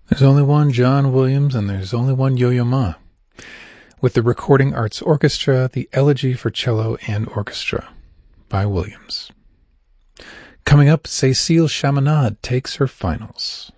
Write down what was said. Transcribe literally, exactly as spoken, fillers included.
There's only one John Williams and there's only one Yo-Yo Ma. With the Recording Arts Orchestra, the Elegy for Cello and Orchestra by Williams. Coming up, Cécile Chaminade takes her finals.